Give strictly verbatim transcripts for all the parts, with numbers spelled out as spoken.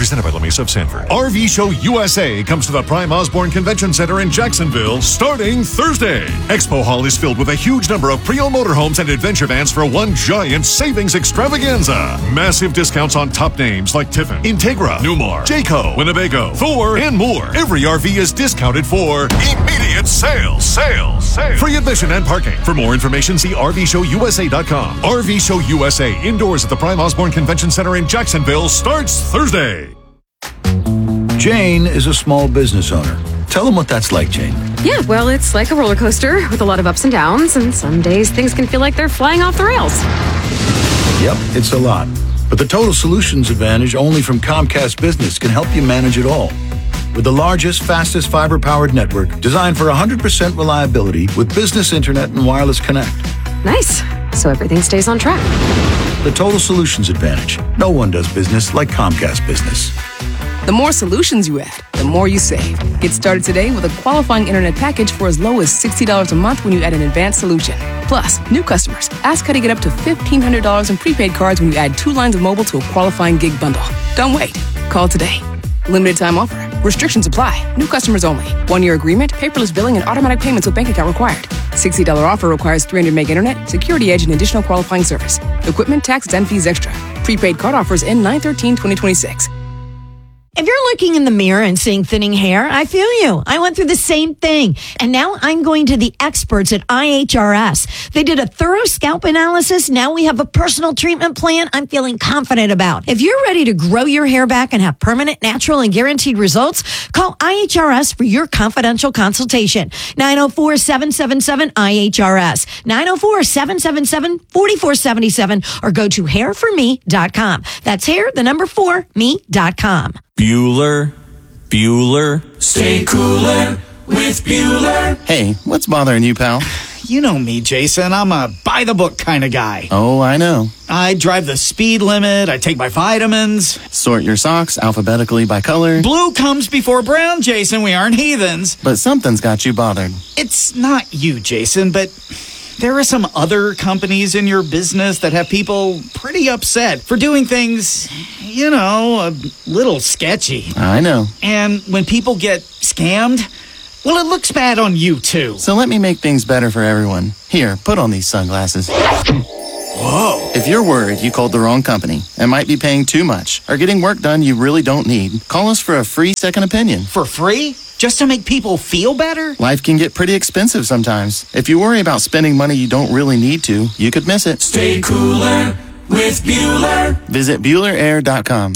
Presented by LeMesa of Sanford. R V Show U S A comes to the Prime Osborne Convention Center in Jacksonville starting Thursday. Expo Hall is filled with a huge number of pre-owned motorhomes and adventure vans for one giant savings extravaganza. Massive discounts on top names like Tiffin, Integra, Newmar, Jayco, Winnebago, Thor, and more. Every R V is discounted for immediate sales. Sales. Sales. Free admission and parking. For more information, see R V show U S A dot com. R V Show U S A indoors at the Prime Osborne Convention Center in Jacksonville starts Thursday. Jane is a small business owner. Tell them what that's like, Jane. Yeah, well, it's like a roller coaster with a lot of ups and downs, and some days things can feel like they're flying off the rails. Yep, it's a lot. But the Total Solutions Advantage only from Comcast Business can help you manage it all. With the largest, fastest fiber-powered network designed for one hundred percent reliability with business internet and wireless connect. Nice. So everything stays on track. The Total Solutions Advantage. No one does business like Comcast Business. The more solutions you add, the more you save. Get started today with a qualifying internet package for as low as sixty dollars a month when you add an advanced solution. Plus, new customers, ask how to get up to fifteen hundred dollars in prepaid cards when you add two lines of mobile to a qualifying gig bundle. Don't wait. Call today. Limited time offer. Restrictions apply. New customers only. One-year agreement, paperless billing, and automatic payments with bank account required. sixty dollars offer requires three hundred meg internet, security edge, and additional qualifying service. Equipment, tax, and fees extra. Prepaid card offers end nine thirteen twenty twenty-six. If you're looking in the mirror and seeing thinning hair, I feel you. I went through the same thing. And now I'm going to the experts at I H R S. They did a thorough scalp analysis. Now we have a personal treatment plan I'm feeling confident about. If you're ready to grow your hair back and have permanent, natural, and guaranteed results, call I H R S for your confidential consultation. nine oh four, seven seven seven, I H R S. nine oh four, seven seven seven, four four seven seven or go to hair for me dot com. That's hair, the number four, me dot com. Bueller, Bueller, stay cooler with Bueller. Hey, what's bothering you, pal? You know me, Jason. I'm a by-the-book kind of guy. Oh, I know. I drive the speed limit. I take my vitamins. Sort your socks alphabetically by color. Blue comes before brown, Jason. We aren't heathens. But something's got you bothered. It's not you, Jason, but there are some other companies in your business that have people pretty upset for doing things, you know, a little sketchy. I know. And when people get scammed, well, it looks bad on you, too. So let me make things better for everyone. Here, put on these sunglasses. Whoa. If you're worried you called the wrong company and might be paying too much or getting work done you really don't need, call us for a free second opinion. For free? Just to make people feel better? Life can get pretty expensive sometimes. If you worry about spending money you don't really need to, you could miss it. Stay cooler with Bueller. Visit Bueller Air dot com.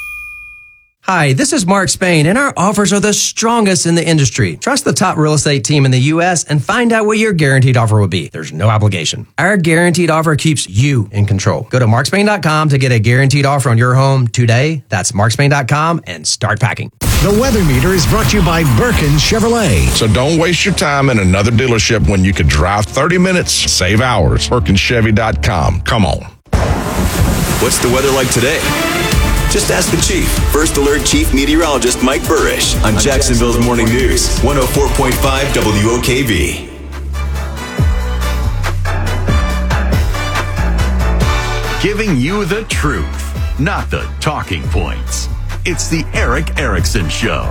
Hi, this is Mark Spain, and our offers are the strongest in the industry. Trust the top real estate team in the U S and find out what your guaranteed offer will be. There's no obligation. Our guaranteed offer keeps you in control. Go to mark spain dot com to get a guaranteed offer on your home today. That's mark spain dot com and start packing. The Weather Meter is brought to you by Birkin Chevrolet. So don't waste your time in another dealership when you could drive thirty minutes, save hours. Birkin Chevy dot com. Come on. What's the weather like today? Just ask the Chief. First Alert Chief Meteorologist Mike Burrish on Jacksonville's Morning News, one oh four point five W O K V. Giving you the truth, not the talking points. It's the Erick Erickson Show.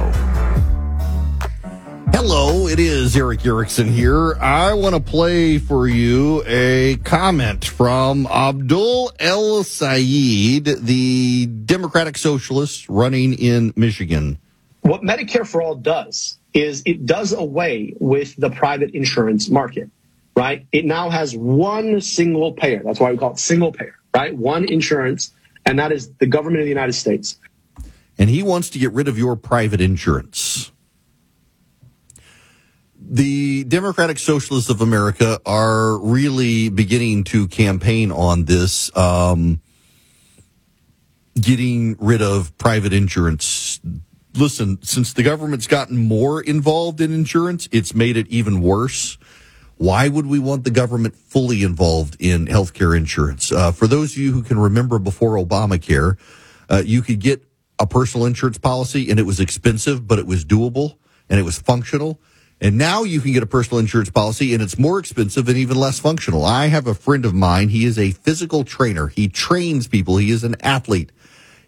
Hello, it is Erick Erickson here. I want to play for you a comment from Abdul El Sayed, the Democratic Socialist running in Michigan. What Medicare for All does is it does away with the private insurance market, right? It now has one single payer. That's why we call it single payer, right? One insurance, and that is the government of the United States. And he wants to get rid of your private insurance. The Democratic Socialists of America are really beginning to campaign on this, um, getting rid of private insurance. Listen, since the government's gotten more involved in insurance, it's made it even worse. Why would we want the government fully involved in healthcare insurance? Uh, for those of you who can remember before Obamacare, uh, you could get a personal insurance policy and it was expensive, but it was doable and it was functional. And now you can get a personal insurance policy, and it's more expensive and even less functional. I have a friend of mine. He is a physical trainer. He trains people. He is an athlete.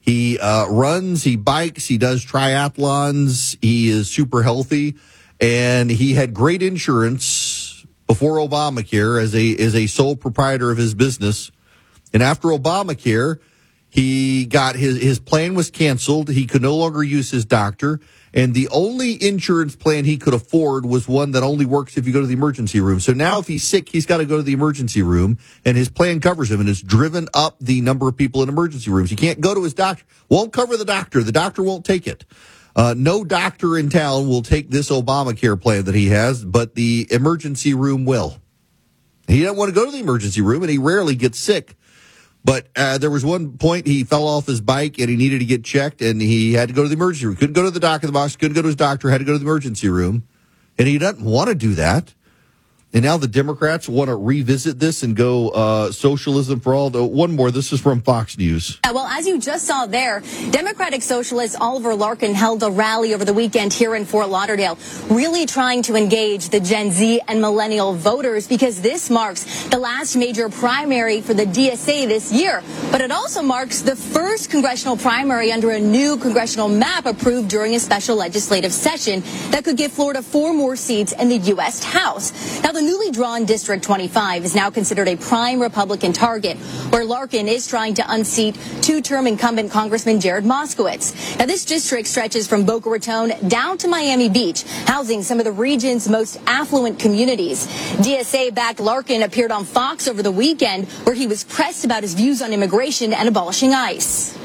He uh, runs, he bikes, he does triathlons. He is super healthy, and he had great insurance before Obamacare as a as a sole proprietor of his business. And after Obamacare, he got his his plan was canceled. He could no longer use his doctor. And the only insurance plan he could afford was one that only works if you go to the emergency room. So now if he's sick, he's got to go to the emergency room, and his plan covers him, and it's driven up the number of people in emergency rooms. He can't go to his doctor. Won't cover the doctor. The doctor won't take it. Uh, no doctor in town will take this Obamacare plan that he has, but the emergency room will. He doesn't want to go to the emergency room, and he rarely gets sick. But uh, there was one point he fell off his bike and he needed to get checked, and he had to go to the emergency room. Couldn't go to the doctor, the box, couldn't go to his doctor, had to go to the emergency room. And he doesn't want to do that. And now the Democrats want to revisit this and go uh, socialism for all. The one more. This is from Fox News. Yeah, well, as you just saw there, Democratic Socialist Oliver Larkin held a rally over the weekend here in Fort Lauderdale, really trying to engage the Gen Z and millennial voters, because this marks the last major primary for the D S A this year. But it also marks the first congressional primary under a new congressional map approved during a special legislative session that could give Florida four more seats in the U S House. Now, the newly drawn District twenty-five is now considered a prime Republican target, where Larkin is trying to unseat two-term incumbent Congressman Jared Moskowitz. Now, this district stretches from Boca Raton down to Miami Beach, housing some of the region's most affluent communities. D S A-backed Larkin appeared on Fox over the weekend, where he was pressed about his views on immigration and abolishing ICE.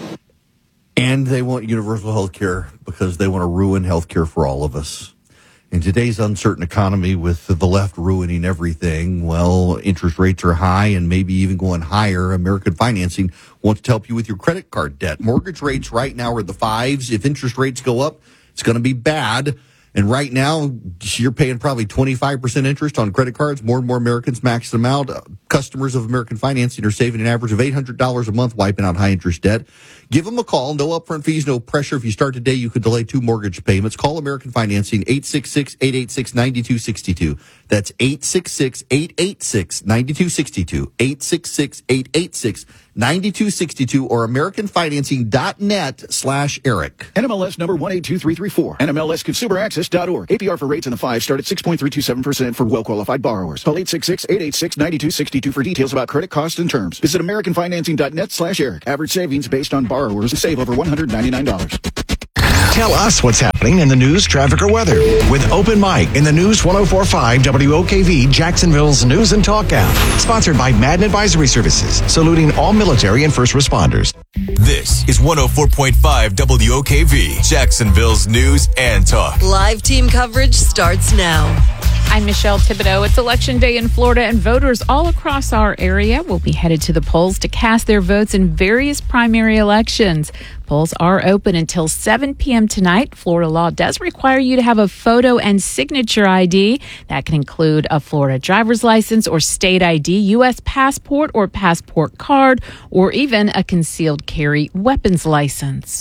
And they want universal health care because they want to ruin health care for all of us. In today's uncertain economy, with the left ruining everything, well, interest rates are high and maybe even going higher. American Financing wants to help you with your credit card debt. Mortgage rates right now are the fives. If interest rates go up, it's going to be bad. And right now, you're paying probably twenty-five percent interest on credit cards. More and more Americans max them out. Uh, customers of American Financing are saving an average of eight hundred dollars a month wiping out high interest debt. Give them a call. No upfront fees, no pressure. If you start today, you could delay two mortgage payments. Call American Financing, eight six six, eight eight six, nine two six two. That's eight six six, eight eight six, nine two six two. eight six six, eight eight six, nine two six two or americanfinancing.net slash Eric. N M L S number one eight two three three four. N M L S consumer access dot org. A P R for rates in the five start at six point three two seven percent for well-qualified borrowers. Call eight six six, eight eight six, nine two six two for details about credit costs and terms. Visit americanfinancing.net slash Eric. Average savings based on borrowers save over one hundred ninety-nine dollars. Tell us what's happening in the news, traffic, or weather with Open Mic in the News one oh four point five W O K V, Jacksonville's News and Talk app. Sponsored by Madden Advisory Services, saluting all military and first responders. This is one oh four point five W O K V, Jacksonville's News and Talk. Live team coverage starts now. I'm Michelle Thibodeau. It's Election Day in Florida, and voters all across our area will be headed to the polls to cast their votes in various primary elections. Polls are open until seven p.m. tonight. Florida law does require you to have a photo and signature I D. That can include a Florida driver's license or state I D, U S passport or passport card, or even a concealed carry weapons license.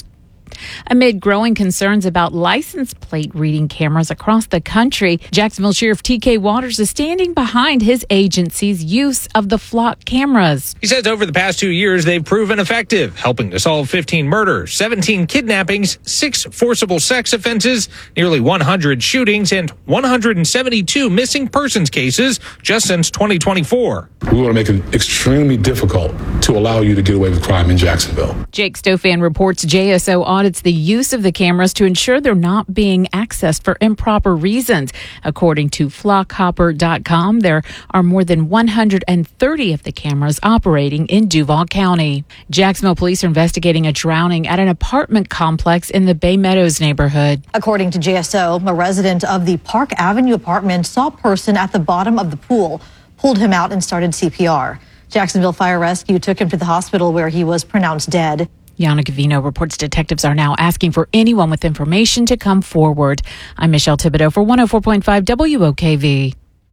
Amid growing concerns about license plate reading cameras across the country, Jacksonville Sheriff T K Waters is standing behind his agency's use of the flock cameras. He says over the past two years, they've proven effective, helping to solve fifteen murders, seventeen kidnappings, six forcible sex offenses, nearly one hundred shootings, and one hundred seventy-two missing persons cases just since twenty twenty-four. We want to make it extremely difficult to allow you to get away with crime in Jacksonville. Jake Stofan reports J S O audits the use of the cameras to ensure they're not being accessed for improper reasons. According to flock hopper dot com, there are more than one hundred thirty of the cameras operating in Duval County. Jacksonville police are investigating a drowning at an apartment complex in the Bay Meadows neighborhood. According to J S O, a resident of the Park Avenue apartment saw a person at the bottom of the pool, pulled him out and started C P R. Jacksonville Fire Rescue took him to the hospital where he was pronounced dead. Yana Gavino reports detectives are now asking for anyone with information to come forward. I'm Michelle Thibodeau for one oh four point five W O K V.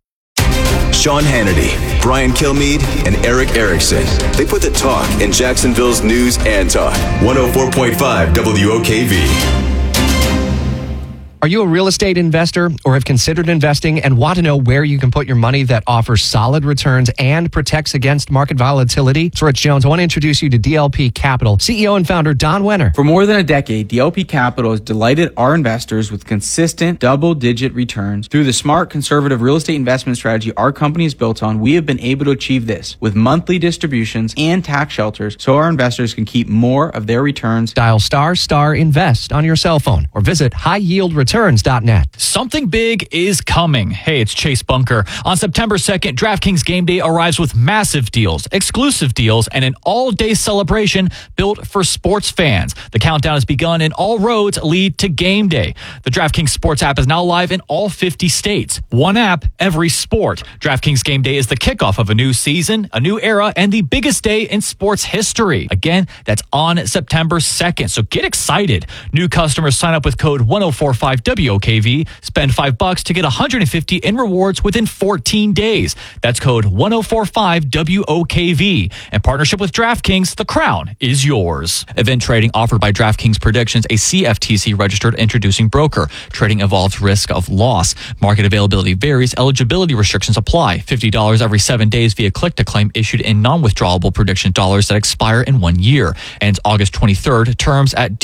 Sean Hannity, Brian Kilmeade, and Eric Erickson. They put the talk in Jacksonville's News and Talk. one oh four point five W O K V. Are you a real estate investor or have considered investing and want to know where you can put your money that offers solid returns and protects against market volatility? It's Rich Jones. I want to introduce you to D L P Capital, C E O and founder Don Wenner. For more than a decade, D L P Capital has delighted our investors with consistent double-digit returns. Through the smart, conservative real estate investment strategy our company is built on, we have been able to achieve this with monthly distributions and tax shelters so our investors can keep more of their returns. Dial star star invest on your cell phone or visit high yield returns dot net. Something big is coming. Hey, it's Chase Bunker. On September second, DraftKings Game Day arrives with massive deals, exclusive deals, and an all-day celebration built for sports fans. The countdown has begun and all roads lead to Game Day. The DraftKings Sports app is now live in all fifty states. One app, every sport. DraftKings Game Day is the kickoff of a new season, a new era, and the biggest day in sports history. Again, that's on September second, so get excited. New customers sign up with code one oh four five W O K V, spend five bucks to get one hundred fifty in rewards within fourteen days. That's code one oh four five W O K V. In partnership with DraftKings, the crown is yours. Event trading offered by DraftKings Predictions, a C F T C registered introducing broker. Trading involves risk of loss. Market availability varies. Eligibility restrictions apply. fifty dollars every seven days via click to claim issued in non-withdrawable prediction dollars that expire in one year. Ends August twenty-third. Terms at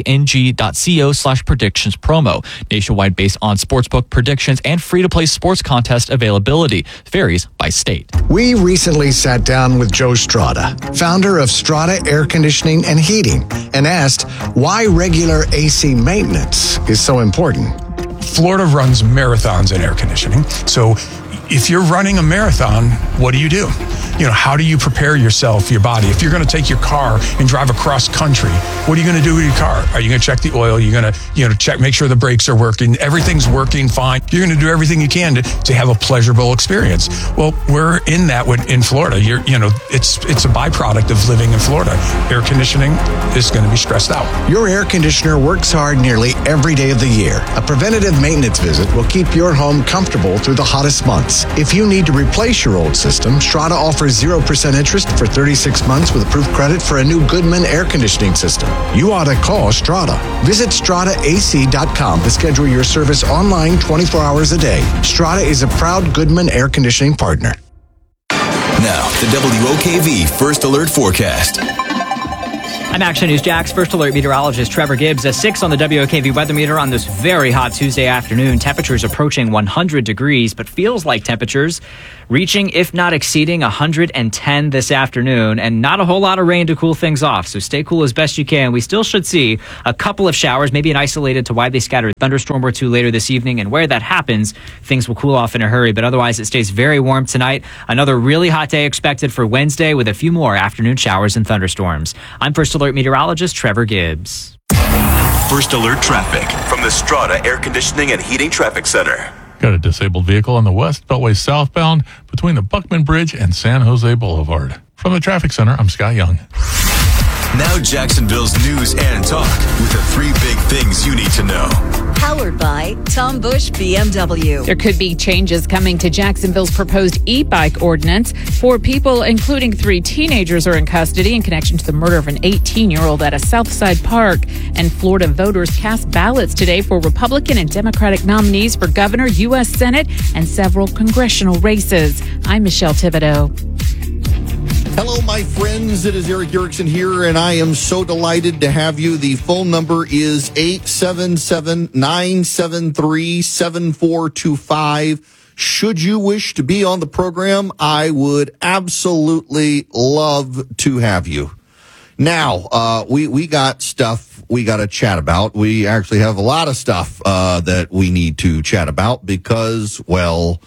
dkng.co slash predictions promo. Nationwide based on sportsbook predictions and free-to-play sports contest availability. Varies by state. We recently sat down with Joe Strada, founder of Strada Air Conditioning and Heating, and asked why regular A C maintenance is so important. Florida runs marathons in air conditioning. So if you're running a marathon, what do you do? You know, how do you prepare yourself, your body? If you're going to take your car and drive across country, what are you going to do with your car? Are you going to check the oil? You're going to, you know, check, make sure the brakes are working. Everything's working fine. You're going to do everything you can to, to have a pleasurable experience. Well, we're in that with, in Florida. You're, you know, it's it's a byproduct of living in Florida. Air conditioning is going to be stressed out. Your air conditioner works hard nearly every day of the year. A preventative maintenance visit will keep your home comfortable through the hottest months. If you need to replace your old system, Strada offers zero percent interest for thirty-six months with approved credit for a new Goodman air conditioning system. You ought to call Strada. Visit strada A C dot com to schedule your service online twenty-four hours a day. Strada is a proud Goodman air conditioning partner. Now, the W O K V First Alert Forecast. I'm Action News Jax First Alert meteorologist Trevor Gibbs. A six on the W O K V weather meter on this very hot Tuesday afternoon. Temperatures approaching one hundred degrees, but feels like temperatures reaching, if not exceeding, one hundred ten this afternoon, and not a whole lot of rain to cool things off. So stay cool as best you can. We still should see a couple of showers, maybe an isolated to widely scattered thunderstorm or two later this evening. And where that happens, things will cool off in a hurry. But otherwise, it stays very warm tonight. Another really hot day expected for Wednesday with a few more afternoon showers and thunderstorms. I'm First Alert meteorologist Trevor Gibbs. First Alert traffic from the Strada Air Conditioning and Heating Traffic Center. Got a disabled vehicle on the West Beltway southbound between the Buckman Bridge and San Jose Boulevard. From the Traffic Center, I'm Scott Young. Now Jacksonville's news and talk with the three big things you need to know. Powered by Tom Bush B M W. There could be changes coming to Jacksonville's proposed e-bike ordinance. Four people, including three teenagers, are in custody in connection to the murder of an eighteen-year-old at a Southside park. And Florida voters cast ballots today for Republican and Democratic nominees for governor, U S Senate, and several congressional races. I'm Michelle Thibodeau. Hello, my friends. It is Eric Erickson here, and I am so delighted to have you. The phone number is eight seven seven, nine seven three, seven four two five. Should you wish to be on the program, I would absolutely love to have you. Now, uh, we, we got stuff we got to chat about. We actually have a lot of stuff uh, that we need to chat about because, well,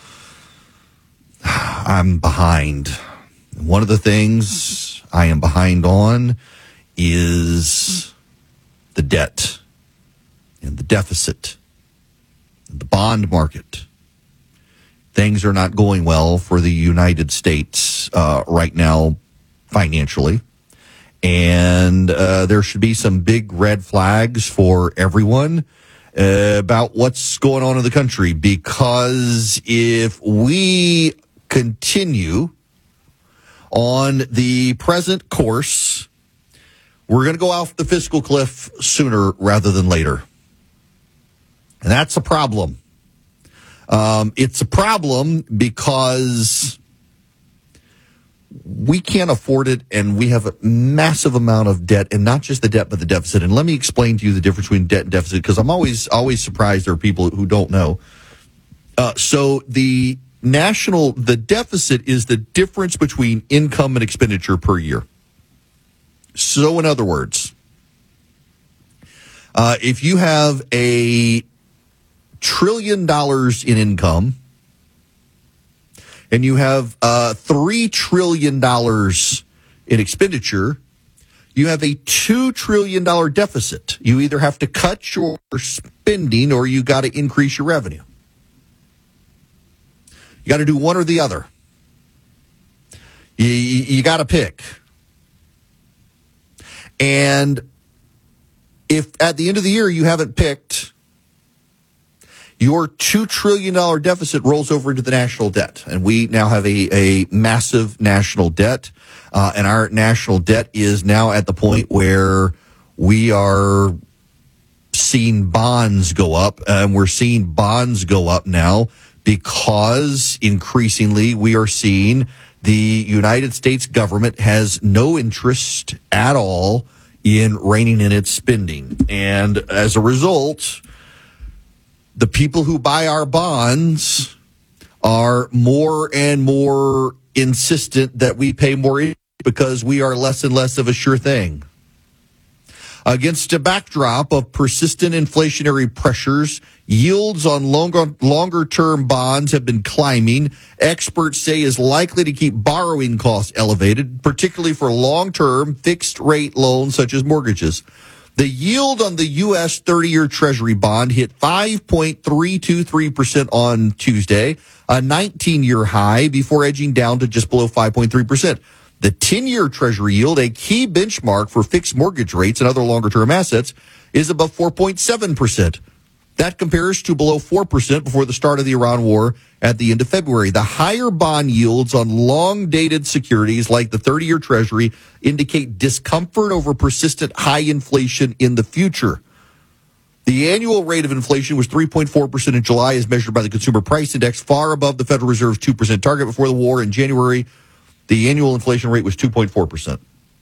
I'm behind. One of the things I am behind on is the debt and the deficit and the bond market. Things are not going well for the United States uh, right now financially. And uh, there should be some big red flags for everyone uh, about what's going on in the country. Because if we continue on the present course, we're going to go off the fiscal cliff sooner rather than later. And that's a problem. Um, it's a problem because we can't afford it, and we have a massive amount of debt, and not just the debt, but the deficit. And let me explain to you the difference between debt and deficit, because I'm always always surprised there are people who don't know. Uh, so the national, the deficit is the difference between income and expenditure per year. So in other words, uh, if you have a trillion dollars in income, and you have uh, three trillion dollars in expenditure, you have a two trillion dollars deficit. You either have to cut your spending or you got to increase your revenue. You got to do one or the other. You, you, you got to pick. And if at the end of the year you haven't picked, your two trillion dollars deficit rolls over into the national debt. And we now have a, a massive national debt. Uh, and our national debt is now at the point where we are seeing bonds go up. And we're seeing bonds go up now because increasingly we are seeing the United States government has no interest at all in reining in its spending. And as a result, the people who buy our bonds are more and more insistent that we pay more interest because we are less and less of a sure thing. Against a backdrop of persistent inflationary pressures, yields on longer, longer-term bonds have been climbing. Experts say is likely to keep borrowing costs elevated, particularly for long-term fixed-rate loans such as mortgages. The yield on the U S thirty-year Treasury bond hit five point three two three percent on Tuesday, a nineteen-year high, before edging down to just below five point three percent. The ten-year Treasury yield, a key benchmark for fixed mortgage rates and other longer-term assets, is above four point seven percent. That compares to below four percent before the start of the Iran war at the end of February. The higher bond yields on long-dated securities like the thirty-year Treasury indicate discomfort over persistent high inflation in the future. The annual rate of inflation was three point four percent in July as measured by the Consumer Price Index, far above the Federal Reserve's two percent target before the war. In January, the annual inflation rate was two point four percent.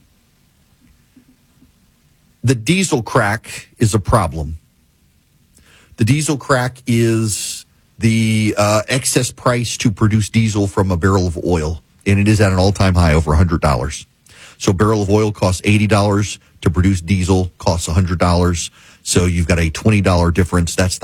The diesel crack is a problem. The diesel crack is the uh, excess price to produce diesel from a barrel of oil, and it is at an all-time high, over one hundred dollars. So a barrel of oil costs eighty dollars to produce diesel, costs one hundred dollars. So you've got a twenty dollars difference. That's the